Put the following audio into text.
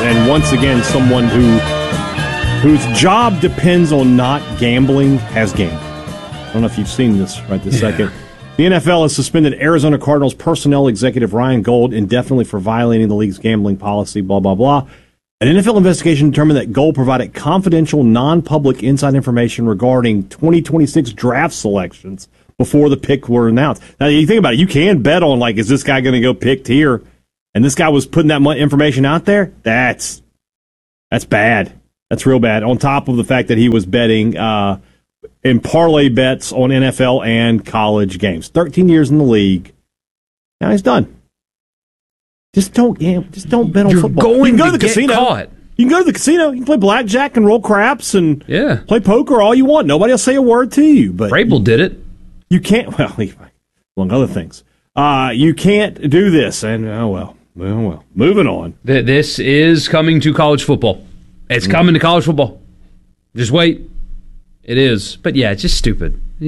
And once again, someone whose job depends on not gambling has gambled. I don't know if you've seen this right this second. The NFL has suspended Arizona Cardinals personnel executive Ryan Gold indefinitely for violating the league's gambling policy, blah, blah, blah. An NFL investigation determined that Gold provided confidential, non-public inside information regarding 2026 draft selections before the pick were announced. Now, you think about it, you can bet on, like, is this guy going to go picked here? And this guy was putting that information out there? That's bad. That's real bad. On top of the fact that he was betting in parlay bets on NFL and college games. 13 years in the league. Now he's done. Just don't gamble. Just don't bet on football. You can go to the casino. Caught. You can go to the casino. You can play blackjack and roll craps and Yeah. play poker all you want. Nobody will say a word to you. But Vrabel did it. You can't. Well, among other things, you can't do this. And well. Moving on. This is coming to college football. It's coming to college football. Just wait. It is. But yeah, it's just stupid.